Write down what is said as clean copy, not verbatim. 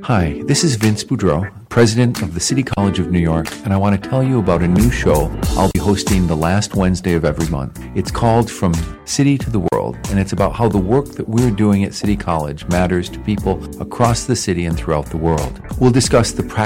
Hi, this is Vince Boudreau, president of the City College of New York, and I want to tell you about a new show I'll be hosting the last Wednesday of every month. It's called From City to the World, and it's about how the work that we're doing at City College matters to people across the city and throughout the world. We'll discuss the